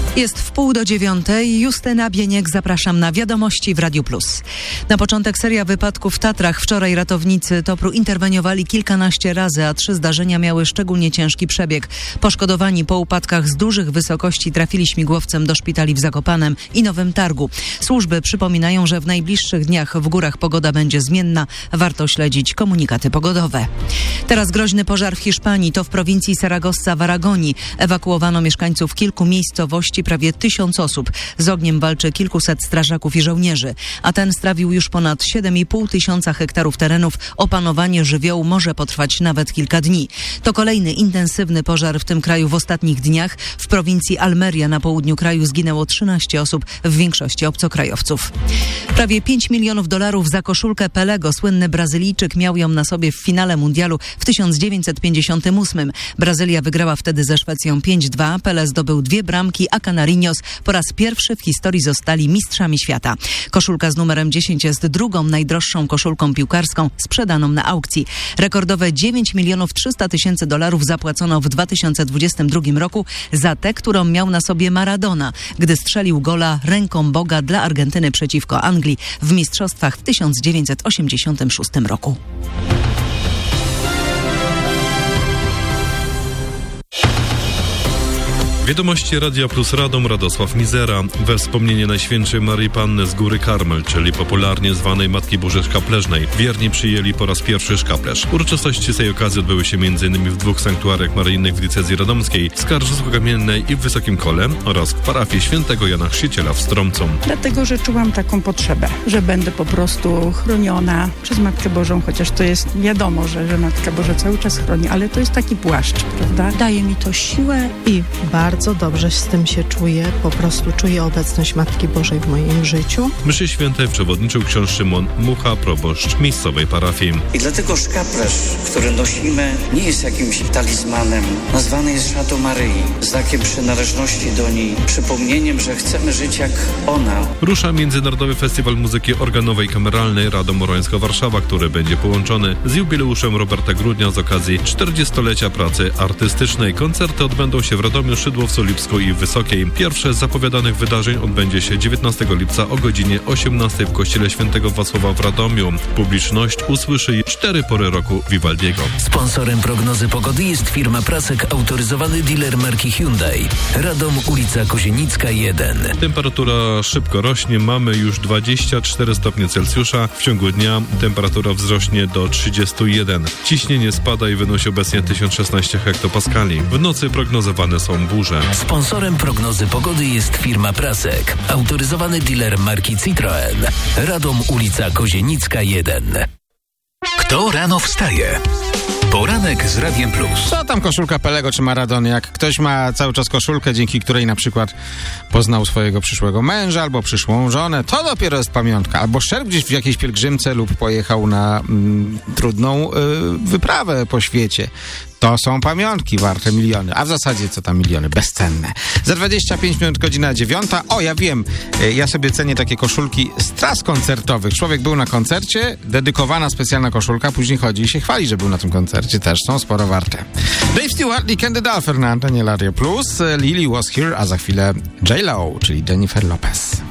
Jest 8:30. Justyna Bieniek, zapraszam na Wiadomości w Radiu Plus. Na początek seria wypadków w Tatrach. Wczoraj ratownicy TOPR-u interweniowali kilkanaście razy, a 3 zdarzenia miały szczególnie ciężki przebieg. Poszkodowani po upadkach z dużych wysokości trafili śmigłowcem do szpitali w Zakopanem i Nowym Targu. Służby przypominają, że w najbliższych dniach w górach pogoda będzie zmienna. Warto śledzić komunikaty pogodowe. Teraz groźny pożar w Hiszpanii. To w prowincji Saragossa w Aragonii. Ewakuowano mieszkańców kilku miejscowości, prawie 1000 osób. Z ogniem walczy kilkuset strażaków i żołnierzy, a ten strawił już ponad 7,5 tysiąca hektarów terenów. Opanowanie żywiołu może potrwać nawet kilka dni. To kolejny intensywny pożar w tym kraju w ostatnich dniach. W prowincji Almeria na południu kraju zginęło 13 osób, w większości obcokrajowców. Prawie $5 milionów za koszulkę Pelego. Słynny Brazylijczyk miał ją na sobie w finale mundialu w 1958. Brazylia wygrała wtedy ze Szwecją 5-2. Pele zdobył 2 bramki, a Canarinhos po raz pierwszy w historii zostali mistrzami świata. Koszulka z numerem 10 jest drugą najdroższą koszulką piłkarską sprzedaną na aukcji. Rekordowe $9,300,000 zapłacono w 2022 roku za tę, którą miał na sobie Maradona, gdy strzelił gola ręką Boga dla Argentyny przeciwko Anglii w mistrzostwach w 1986 roku. Wiadomości Radia Plus Radom, Radosław Mizera. We wspomnienie Najświętszej Maryi Panny z Góry Karmel, czyli popularnie zwanej Matki Bożej Szkapleżnej, wierni przyjęli po raz pierwszy szkaplerz. Uroczystości z tej okazji odbyły się m.in. w 2 sanktuariach maryjnych w diecezji radomskiej, w Skarżysku-Kamiennej i w Wysokim Kole oraz w parafii Świętego Jana Chrzciciela w Stromcu. Dlatego, że czułam taką potrzebę, że będę po prostu chroniona przez Matkę Bożą, chociaż to jest wiadomo, że Matka Boża cały czas chroni, ale to jest taki płaszcz, prawda? Daje mi to siłę i bardzo dobrze z tym się czuję. Po prostu czuję obecność Matki Bożej w moim życiu. Mszy świętej przewodniczył ksiądz Szymon Mucha, proboszcz miejscowej parafii. I dlatego szkaplerz, który nosimy, nie jest jakimś talizmanem. Nazwany jest szatą Maryi, znakiem przynależności do niej, przypomnieniem, że chcemy żyć jak ona. Rusza Międzynarodowy Festiwal Muzyki Organowej Kameralnej Radom-Morońsko-Warszawa, który będzie połączony z jubileuszem Roberta Grudnia z okazji 40-lecia pracy artystycznej. Koncerty odbędą się w Radomiu, Szydłowcu, Lipsku i Wysokiej. Pierwsze z zapowiadanych wydarzeń odbędzie się 19 lipca o godzinie 18 w Kościele Świętego Wacława w Radomiu. Publiczność usłyszy 4 pory roku Vivaldiego. Sponsorem prognozy pogody jest firma Prasek, autoryzowany dealer marki Hyundai. Radom, ulica Kozienicka 1. Temperatura szybko rośnie. Mamy już 24 stopnie Celsjusza. W ciągu dnia temperatura wzrośnie do 31. Ciśnienie spada i wynosi obecnie 1016 hektopaskali. W nocy prognozowane są burze. Sponsorem prognozy pogody jest firma Prasek, autoryzowany dealer marki Citroen. Radom, ulica Kozienicka 1. Kto rano wstaje? Poranek z Radiem Plus. Co tam koszulka Pelego czy Maradony? Jak ktoś ma cały czas koszulkę, dzięki której na przykład poznał swojego przyszłego męża albo przyszłą żonę, to dopiero jest pamiątka. Albo szedł gdzieś w jakiejś pielgrzymce lub pojechał na trudną wyprawę po świecie. To są pamiątki warte miliony. A w zasadzie co tam miliony? Bezcenne. Za 25 minut godzina 9. O, ja wiem, ja sobie cenię takie koszulki z tras koncertowych. Człowiek był na koncercie, dedykowana specjalna koszulka, później chodzi i się chwali, że był na tym koncercie. Też są sporo warte. Dave Stewart i Candy Dulfer na antenie Radio Plus. Lily Was Here, a za chwilę J.Lo, czyli Jennifer Lopez.